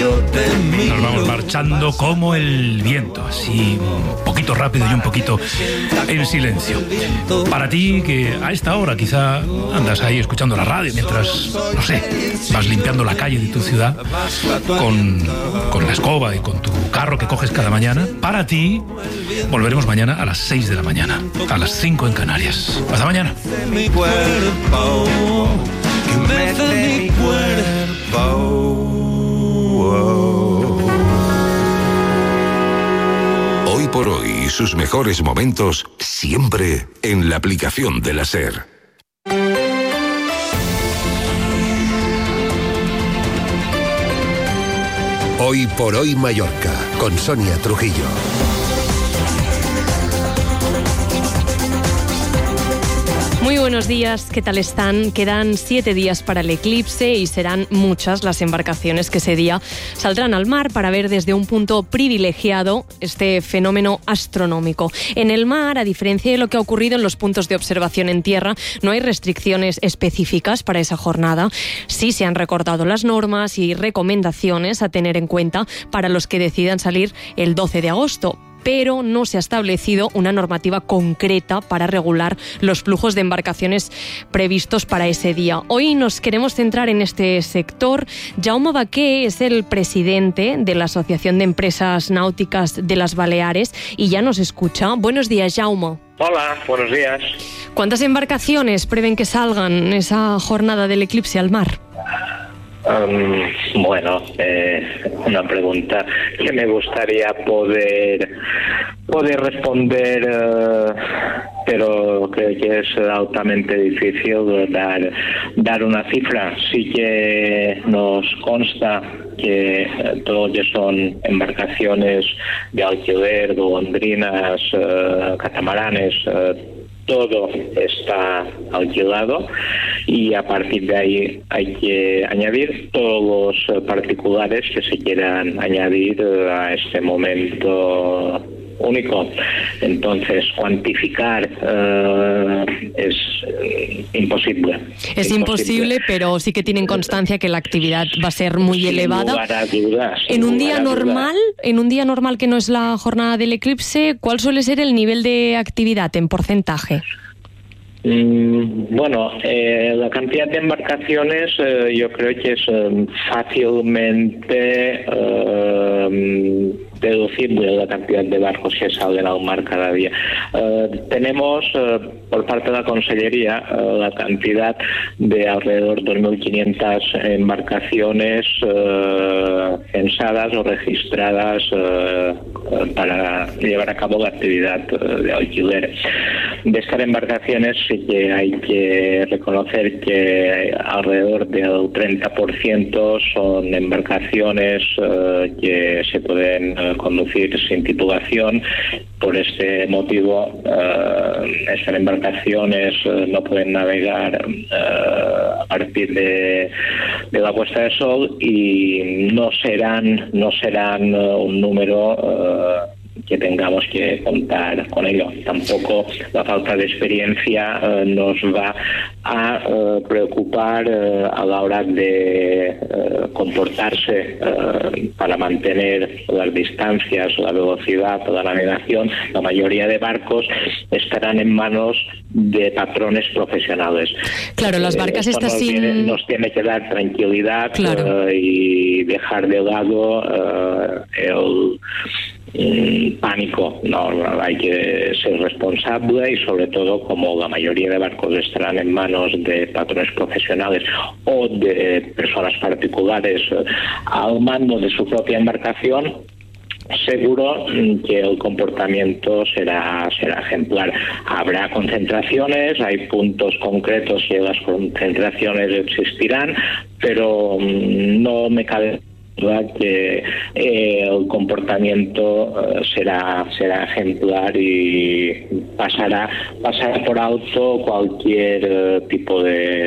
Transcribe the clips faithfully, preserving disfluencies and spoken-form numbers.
Nos vamos marchando como el viento, así un poquito rápido y un poquito en silencio. Para ti que a esta hora quizá andas ahí escuchando la radio mientras, no sé, vas limpiando la calle de tu ciudad con, con la escoba y con tu carro que coges cada mañana, para ti volveremos mañana a las seis de la mañana, a las cinco en Canarias. Hasta mañana. Mi cuerpo, que mece mi cuerpo. Hoy por hoy, sus mejores momentos siempre en la aplicación de la SER. Hoy por hoy Mallorca, con Sonia Trujillo. Muy buenos días, ¿qué tal están? Quedan siete días para el eclipse y serán muchas las embarcaciones que ese día saldrán al mar para ver desde un punto privilegiado este fenómeno astronómico. En el mar, a diferencia de lo que ha ocurrido en los puntos de observación en tierra, no hay restricciones específicas para esa jornada. Sí se han recordado las normas y recomendaciones a tener en cuenta para los que decidan salir el doce de agosto. Pero no se ha establecido una normativa concreta para regular los flujos de embarcaciones previstos para ese día. Hoy nos queremos centrar en este sector. Jaume Baqué es el presidente de la Asociación de Empresas Náuticas de las Baleares y ya nos escucha. Buenos días, Jaume. Hola, buenos días. ¿Cuántas embarcaciones prevén que salgan en esa jornada del eclipse al mar? Um, bueno, eh, una pregunta que me gustaría poder poder responder, uh, pero creo que es altamente difícil dar dar una cifra. Sí que nos consta que eh, todo lo que son embarcaciones de alquiler, golondrinas, uh, catamaranes, uh, todo está alquilado y a partir de ahí hay que añadir todos los particulares que se quieran añadir a este momento único. Entonces, cuantificar uh, es eh, imposible. Es imposible, imposible, pero sí que tienen constancia que la actividad va a ser muy sin elevada. Lugar a dudas, en un día normal, en un día normal que no es la jornada del eclipse, ¿cuál suele ser el nivel de actividad en porcentaje? Mm, bueno, eh, la cantidad de embarcaciones eh, yo creo que es eh, fácilmente eh, deducible la cantidad de barcos que salen al mar cada día. Eh, tenemos eh, por parte de la Consellería eh, la cantidad de alrededor de dos mil quinientas embarcaciones eh, censadas o registradas eh, para llevar a cabo la actividad eh, de alquiler. De estas embarcaciones sí que hay que reconocer que alrededor del treinta por ciento son embarcaciones eh, que se pueden eh, conducir sin titulación. Por este motivo, eh, estas embarcaciones eh, no pueden navegar eh, a partir de, de la puesta de sol y no serán, no serán uh, un número uh, que tengamos que contar con ello. Tampoco la falta de experiencia eh, nos va a eh, preocupar eh, a la hora de eh, comportarse eh, para mantener las distancias, la velocidad, la navegación. La mayoría de barcos estarán en manos de patrones profesionales. Claro, las barcas Esto estas nos, sin... tiene, nos tiene que dar tranquilidad, claro. eh, y dejar de lado eh, el pánico. No, hay que ser responsable y sobre todo, como la mayoría de barcos estarán en manos de patrones profesionales o de personas particulares al mando de su propia embarcación, seguro que el comportamiento será será ejemplar. Habrá concentraciones, hay puntos concretos que las concentraciones existirán, pero no me cabe que eh, el comportamiento eh, será será ejemplar y pasará pasará por alto cualquier eh, tipo de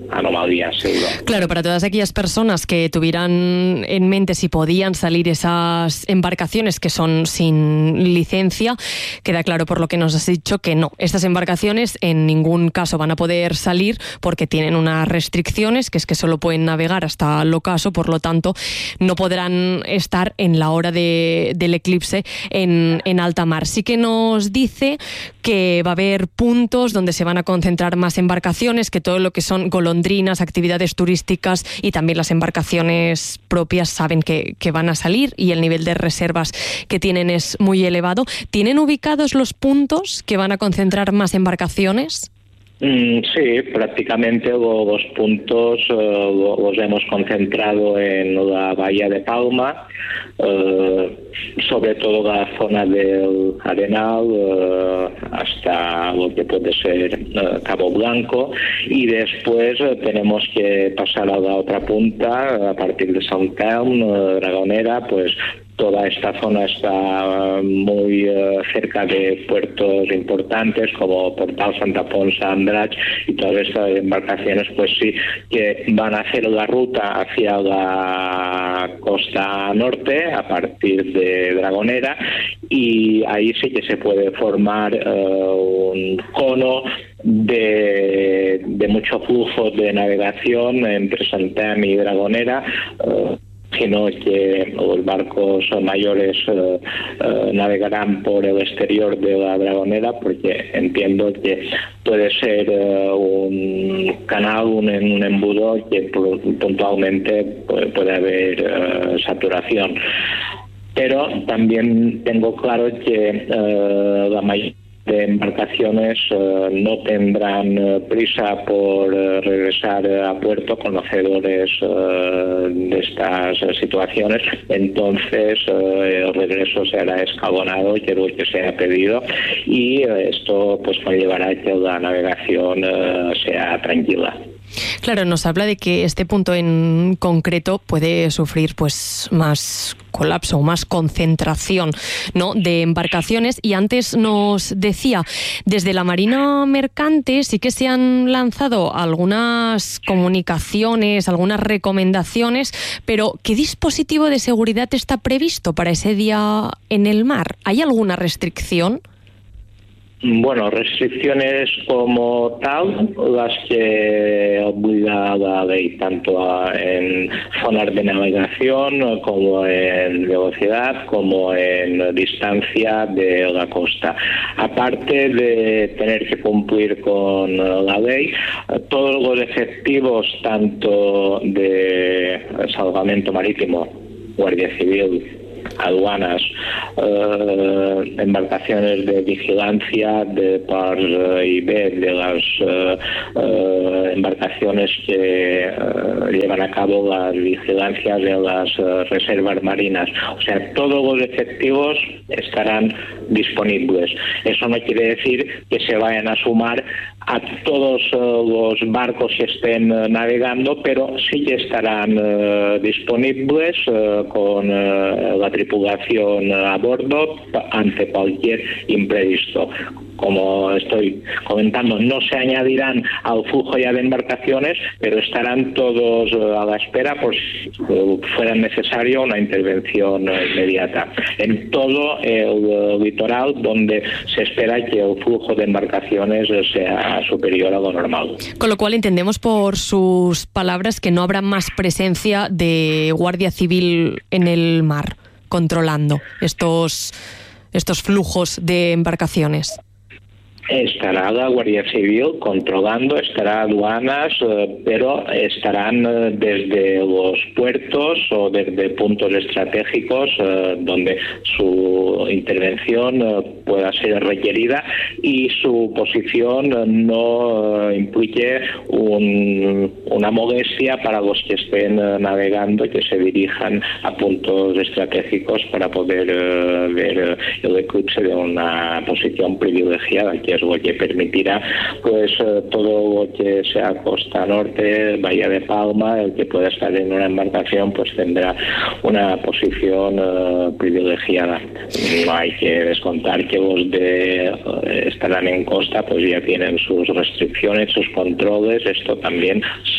anomalía, seguro. Claro, para todas aquellas personas que tuvieran en mente si podían salir esas embarcaciones que son sin licencia, queda claro por lo que nos has dicho que no. Estas embarcaciones en ningún caso van a poder salir porque tienen unas restricciones, que es que solo pueden navegar hasta el ocaso, por lo tanto no podrán estar en la hora de, del eclipse en, en alta mar. Sí que nos dice que va a haber puntos donde se van a concentrar más embarcaciones, que todo lo que son golondrinas, actividades turísticas y también las embarcaciones propias saben que, que van a salir, y el nivel de reservas que tienen es muy elevado. ¿Tienen ubicados los puntos que van a concentrar más embarcaciones? Mm, sí, prácticamente los puntos eh, los hemos concentrado en la bahía de Palma, eh, sobre todo la zona del Arenal eh, hasta lo que puede ser eh, Cabo Blanco, y después eh, tenemos que pasar a la otra punta a partir de Sant Telm, eh, Dragonera, pues toda esta zona está muy uh, cerca de puertos importantes como Portal Santa Ponsa, Andratx, y todas estas embarcaciones pues sí que van a hacer la ruta hacia la costa norte a partir de Dragonera, y ahí sí que se puede formar uh, un cono de, de mucho flujo de navegación entre Santem y Dragonera, uh, sino que los barcos mayores uh, uh, navegarán por el exterior de la Dragonera, porque entiendo que puede ser uh, un canal, un, un embudo que puntualmente puede, puede haber uh, saturación. Pero también tengo claro que uh, la mayoría de embarcaciones uh, no tendrán uh, prisa por uh, regresar uh, a puerto, conocedores uh, de estas uh, situaciones. Entonces uh, el regreso será escalonado, que es lo que se ha pedido, y uh, esto pues conllevará que la navegación uh, sea tranquila. Claro, nos habla de que este punto en concreto puede sufrir pues más colapso, más concentración, ¿no?, de embarcaciones. Y antes nos decía, desde la Marina Mercante sí que se han lanzado algunas comunicaciones, algunas recomendaciones, pero ¿qué dispositivo de seguridad está previsto para ese día en el mar? ¿Hay alguna restricción? Bueno, restricciones como tal, las que obliga la ley, tanto en zonas de navegación como en velocidad, como en distancia de la costa. Aparte de tener que cumplir con la ley, todos los efectivos, tanto de salvamento marítimo, Guardia Civil, aduanas, eh, embarcaciones de vigilancia de par y B, de las eh, eh, embarcaciones que eh, llevan a cabo las vigilancias de las eh, reservas marinas. O sea, todos los efectivos estarán disponibles. Eso no quiere decir que se vayan a sumar a todos uh, los barcos que estén uh, navegando, pero sí que estarán uh, disponibles uh, con uh, la tripulación uh, a bordo ante cualquier imprevisto. Como estoy comentando, no se añadirán al flujo ya de embarcaciones, pero estarán todos uh, a la espera por si uh, fuera necesario una intervención uh, inmediata. En todo el uh, litoral, donde se espera que el flujo de embarcaciones uh, sea superior a lo normal. Con lo cual entendemos por sus palabras que no habrá más presencia de Guardia Civil en el mar, controlando estos, estos flujos de embarcaciones. Estará la Guardia Civil controlando, estará aduanas, eh, pero estarán eh, desde los puertos o desde puntos estratégicos eh, donde su intervención eh, pueda ser requerida y su posición eh, no eh, implique un, una molestia para los que estén eh, navegando y que se dirijan a puntos estratégicos para poder eh, ver eh, el eclipse de una posición privilegiada, que es lo que permitirá pues eh, todo lo que sea costa norte, Bahía de Palma, el que pueda estar en una embarcación pues tendrá una posición eh, privilegiada. No hay que descontar que los de eh, estarán en costa pues ya tienen sus restricciones, sus controles. Esto también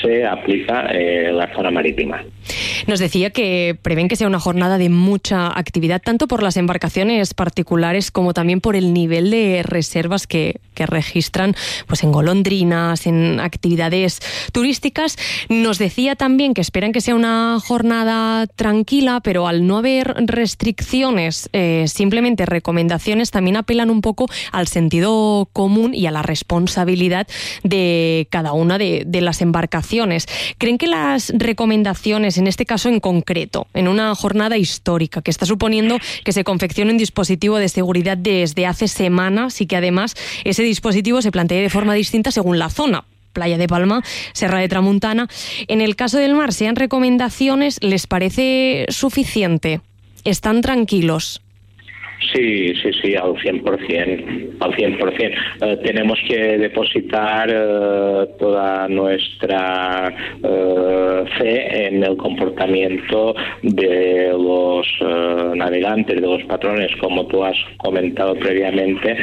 se aplica en la zona marítima. Nos decía que prevén que sea una jornada de mucha actividad, tanto por las embarcaciones particulares como también por el nivel de reservas que, que registran pues en golondrinas, en actividades turísticas. Nos decía también que esperan que sea una jornada tranquila, pero al no haber restricciones, eh, simplemente recomendaciones, también apelan un poco al sentido común y a la responsabilidad de cada una de, de las embarcaciones. ¿Creen que las recomendaciones, en este caso en concreto, en una jornada histórica que está suponiendo que se confeccione un dispositivo de seguridad desde hace semanas y que además ese dispositivo se plantee de forma distinta según la zona? Playa de Palma, Serra de Tramuntana. En el caso del mar, ¿sean recomendaciones? ¿Les parece suficiente? ¿Están tranquilos? Sí, sí, sí, al cien por ciento, al cien por ciento. Eh, tenemos que depositar eh, toda nuestra eh, fe en el comportamiento de los eh, navegantes, de los patrones, como tú has comentado previamente.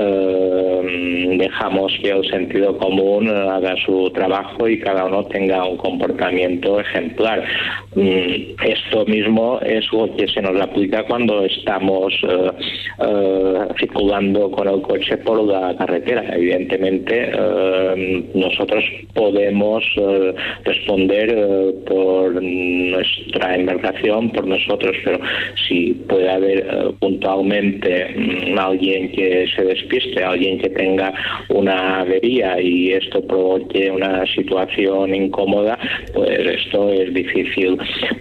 Eh, dejamos que el sentido común haga su trabajo y cada uno tenga un comportamiento ejemplar. Mm, esto mismo es lo que se nos aplica cuando estamos eh, Uh, circulando con el coche por la carretera. Evidentemente uh, nosotros podemos uh, responder uh, por nuestra embarcación, por nosotros, pero si puede haber uh, puntualmente um, alguien que se despiste, alguien que tenga una avería y esto provoque una situación incómoda, pues esto es difícil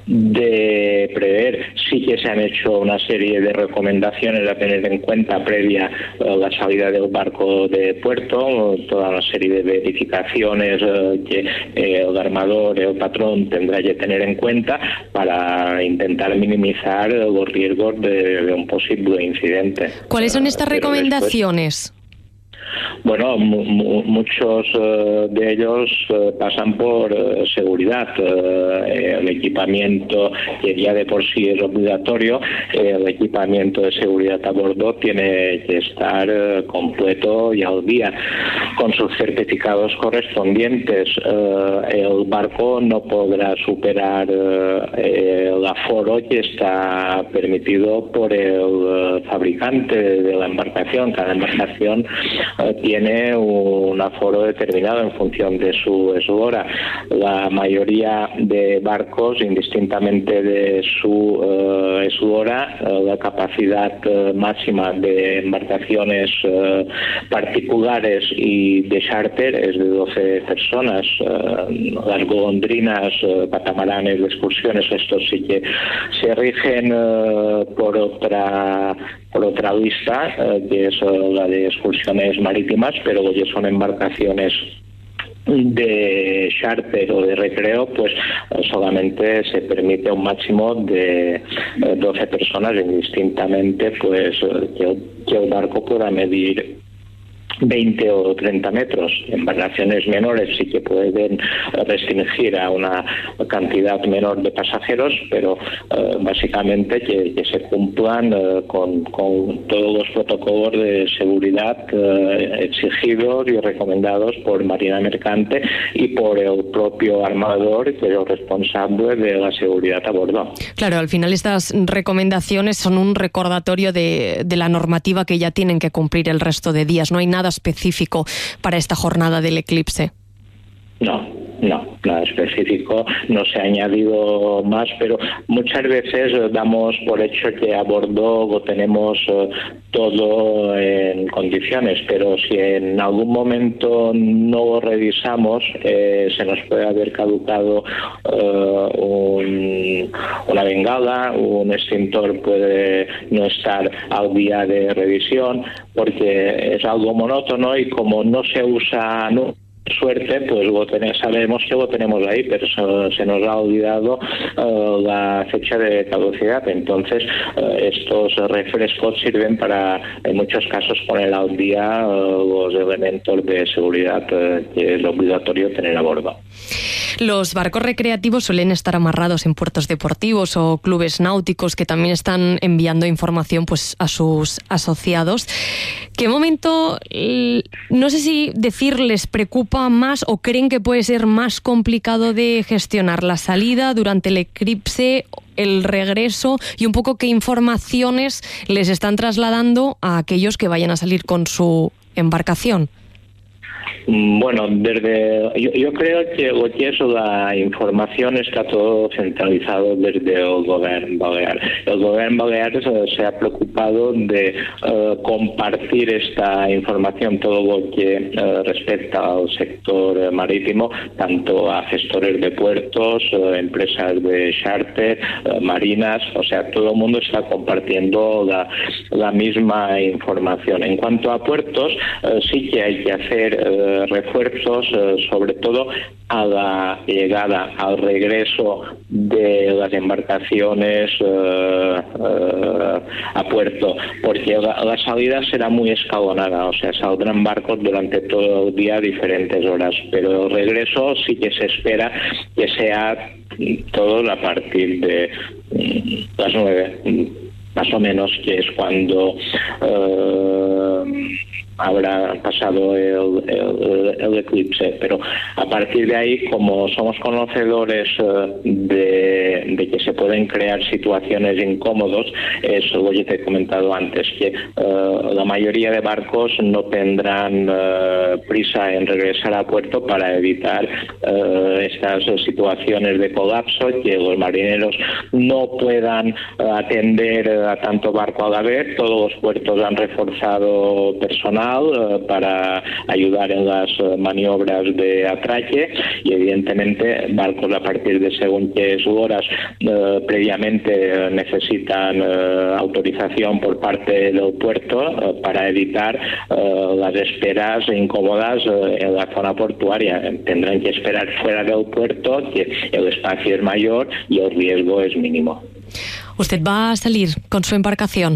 de prever. Sí que se han hecho una serie de recomendaciones a tener en cuenta previa uh, la salida del barco de puerto, toda una serie de verificaciones uh, que eh, el armador, el patrón tendrá que tener en cuenta para intentar minimizar los riesgos de, de un posible incidente. ¿Cuáles son estas uh, recomendaciones? Después, bueno, mu- mu- muchos uh, de ellos uh, pasan por uh, seguridad. Uh, el equipamiento, que ya de por sí es obligatorio, eh, el equipamiento de seguridad a bordo tiene que estar uh, completo y al día, con sus certificados correspondientes. Uh, el barco no podrá superar uh, el aforo que está permitido por el uh, fabricante de la embarcación. Cada embarcación tiene un aforo determinado en función de su eslora. La mayoría de barcos, indistintamente de su uh, eslora, uh, la capacidad uh, máxima de embarcaciones uh, particulares y de charter es de doce personas. Uh, las golondrinas, uh, catamaranes de excursiones, estos sí que se rigen uh, por otra por otra lista, uh, que es uh, la de excursiones marítimas, pero que son embarcaciones de charter o de recreo, pues solamente se permite un máximo de doce personas, indistintamente pues que, que el barco pueda medir veinte o treinta metros. Embarcaciones menores sí que pueden restringir a una cantidad menor de pasajeros, pero uh, básicamente que, que se cumplan uh, con, con todos los protocolos de seguridad uh, exigidos y recomendados por Marina Mercante y por el propio armador, que es el responsable de la seguridad a bordo. Claro, al final estas recomendaciones son un recordatorio de, de la normativa que ya tienen que cumplir el resto de días. No hay nada específico para esta jornada del eclipse. No, no, nada específico, no se ha añadido más, pero muchas veces damos por hecho que a bordo lo tenemos uh, todo en condiciones, pero si en algún momento no lo revisamos, eh, se nos puede haber caducado uh, un, una bengala, un extintor puede no estar al día de revisión, porque es algo monótono y como no se usa no, suerte, pues lo tenemos, sabemos que lo tenemos ahí, pero se, se nos ha olvidado uh, la fecha de caducidad. Entonces uh, estos refrescos sirven para, en muchos casos, poner al día uh, los elementos de seguridad uh, que es obligatorio tener a bordo. Los barcos recreativos suelen estar amarrados en puertos deportivos o clubes náuticos que también están enviando información pues a sus asociados. ¿Qué momento, no sé si decir les preocupa preocupa más o creen que puede ser más complicado de gestionar? ¿La salida durante el eclipse, el regreso y un poco qué informaciones les están trasladando a aquellos que vayan a salir con su embarcación? Bueno, desde yo, yo creo que lo que es la información está todo centralizado desde el gobierno balear. El gobierno balear se, se ha preocupado de uh, compartir esta información, todo lo que uh, respecta al sector uh, marítimo, tanto a gestores de puertos, uh, empresas de charter, uh, marinas, o sea, todo el mundo está compartiendo la, la misma información. En cuanto a puertos, uh, sí que hay que hacer uh, refuerzos, eh, sobre todo a la llegada, al regreso de las embarcaciones eh, eh, a puerto, porque la, la salida será muy escalonada, o sea, saldrán barcos durante todo el día a diferentes horas, pero el regreso sí que se espera que sea todo a partir de mm, las nueve, más o menos, que es cuando eh, habrá pasado el, el, el eclipse, pero a partir de ahí, como somos conocedores uh, de, de que se pueden crear situaciones incómodos, es lo que te he comentado antes, que uh, la mayoría de barcos no tendrán uh, prisa en regresar a puerto para evitar uh, estas situaciones de colapso, que los marineros no puedan uh, atender a tanto barco a la vez. Todos los puertos han reforzado personal para ayudar en las maniobras de atraque y evidentemente barcos a partir de según qué horas eh, previamente necesitan eh, autorización por parte del puerto eh, para evitar eh, las esperas incómodas eh, en la zona portuaria. Tendrán que esperar fuera del puerto, que el espacio es mayor y el riesgo es mínimo. ¿Usted va a salir con su embarcación?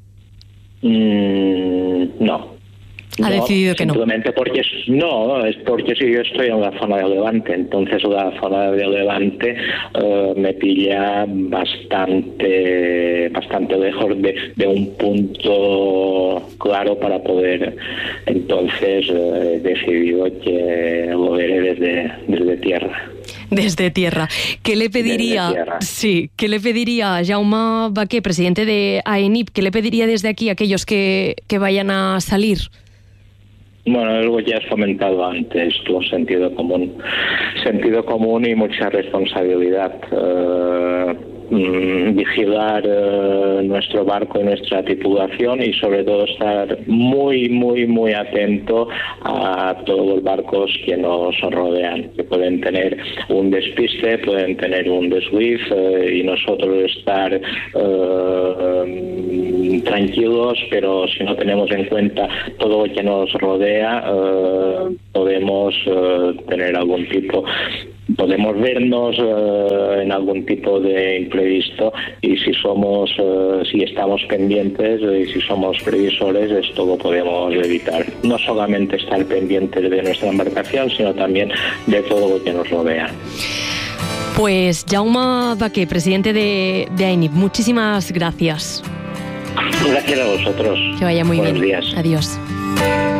Mm, no. Ha no, decidido que no. Simplemente porque no, es porque si yo estoy en la zona de Levante, entonces la zona de Levante uh, me pilla bastante, bastante lejos de, de un punto claro para poder. Entonces uh, he decidido que lo veré desde, desde tierra. Desde tierra. ¿Qué le pediría? Sí, ¿qué le pediría a Jaume Baqué, presidente de AENIP? ¿Qué le pediría desde aquí a aquellos que, que vayan a salir? Bueno, es lo que ya has comentado antes, tu sentido común. Sentido común y mucha responsabilidad. Uh, vigilar uh, nuestro barco y nuestra tripulación y sobre todo estar muy, muy, muy atento a todos los barcos que nos rodean, que pueden tener un despiste, pueden tener un desliz uh, y nosotros estar uh, tranquilos, pero si no tenemos en cuenta todo lo que nos rodea, uh, podemos uh, tener algún tipo podemos vernos uh, en algún tipo de imprevisto y si somos uh, si estamos pendientes y si somos previsores, esto lo podemos evitar. No solamente estar pendientes de nuestra embarcación, sino también de todo lo que nos rodea. Pues Jaume Baqué, presidente de, de AENIP, muchísimas gracias. Gracias a vosotros. Que vaya muy Buenos bien. días. Adiós.